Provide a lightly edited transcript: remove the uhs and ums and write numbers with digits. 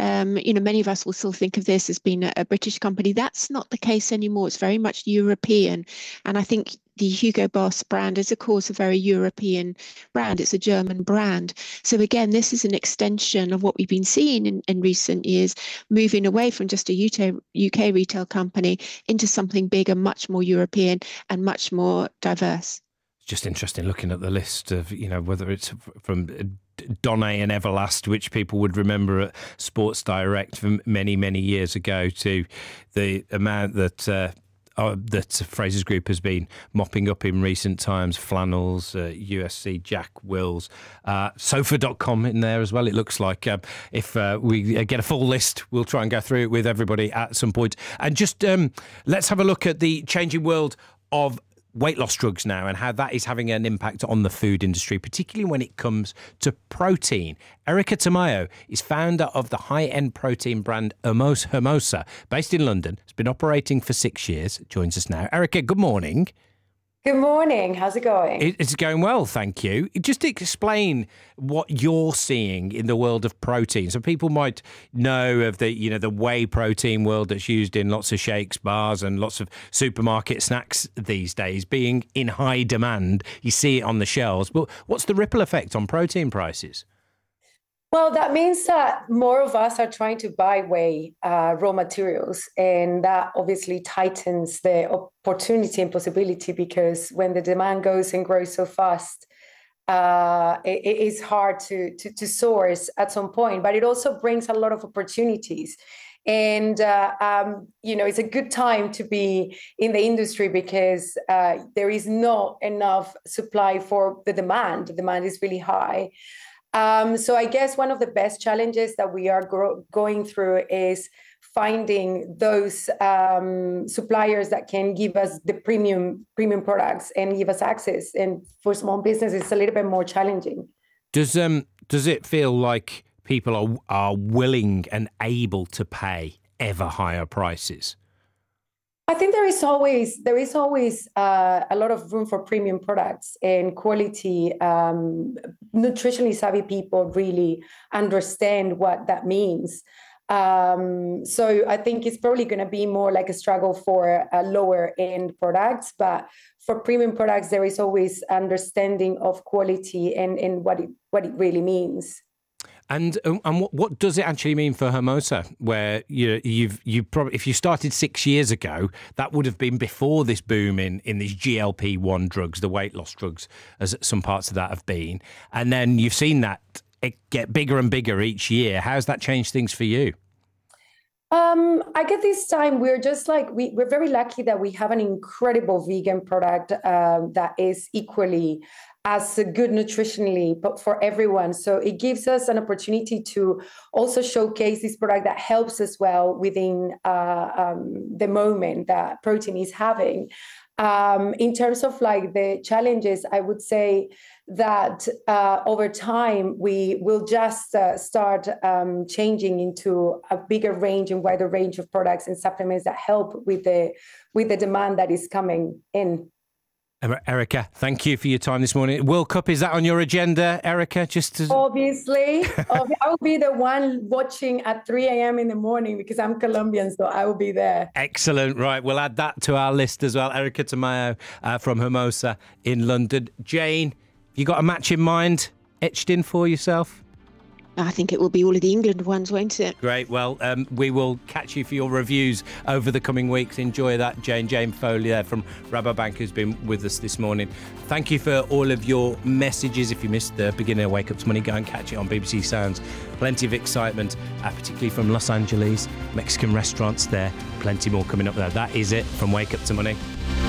Many of us will still think of this as being a British company. That's not the case anymore. It's very much European. And I think the Hugo Boss brand is, of course, a very European brand. It's a German brand. So again, this is an extension of what we've been seeing in recent years, moving away from just a UK retail company into something bigger, much more European and much more diverse. Just interesting looking at the list of, whether it's from Donnay and Everlast, which people would remember at Sports Direct from many, many years ago, to the amount that Frasers Group has been mopping up in recent times. Flannels, USC, Jack Wills, sofa.com in there as well. It looks like if we get a full list, we'll try and go through it with everybody at some point. And just let's have a look at the changing world of weight loss drugs now and how that is having an impact on the food industry, particularly when it comes to protein. Erica Tamayo is founder of the high-end protein brand Hermosa, based in London. It's been operating for 6 years. Joins us now. Erica, good morning. Good morning. How's it going? It's going well, thank you. Just explain what you're seeing in the world of protein. So people might know of the whey protein world that's used in lots of shakes, bars, and lots of supermarket snacks these days being in high demand. You see it on the shelves. But what's the ripple effect on protein prices? Well, that means that more of us are trying to buy whey raw materials, and that obviously tightens the opportunity and possibility, because when the demand goes and grows so fast, it is hard to source at some point, but it also brings a lot of opportunities. And, it's a good time to be in the industry because there is not enough supply for the demand. The demand is really high. So I guess one of the best challenges that we are going through is finding those suppliers that can give us the premium products and give us access. And for small businesses, it's a little bit more challenging. Does it feel like people are willing and able to pay ever higher prices? I think there is always a lot of room for premium products and quality. Nutritionally savvy people really understand what that means. So I think it's probably going to be more like a struggle for lower end products, but for premium products, there is always understanding of quality and what it really means. And what does it actually mean for Hermosa? Where you've probably, if you started 6 years ago, that would have been before this boom in these GLP-1 drugs, the weight loss drugs, as some parts of that have been, and then you've seen that it get bigger and bigger each year. How's that changed things for you? I get this time we're just like we're very lucky that we have an incredible vegan product that is equally as good nutritionally, but for everyone. So it gives us an opportunity to also showcase this product that helps us well within the moment that protein is having. In terms of like the challenges, I would say that over time, we will just start changing into a bigger range and wider range of products and supplements that help with the demand that is coming in. Erica, thank you for your time this morning. World Cup, is that on your agenda, Erica? Obviously. I will be the one watching at 3 a.m. in the morning because I'm Colombian, so I will be there. Excellent. Right, we'll add that to our list as well. Erica Tamayo from Hermosa in London. Jane, you got a match in mind etched in for yourself? I think it will be all of the England ones, won't it? Great. Well, we will catch you for your reviews over the coming weeks. Enjoy that, Jane. Jane Foley there from Rabobank, who's been with us this morning. Thank you for all of your messages. If you missed the beginning of Wake Up to Money, go and catch it on BBC Sounds. Plenty of excitement, particularly from Los Angeles, Mexican restaurants there. Plenty more coming up there. That is it from Wake Up to Money.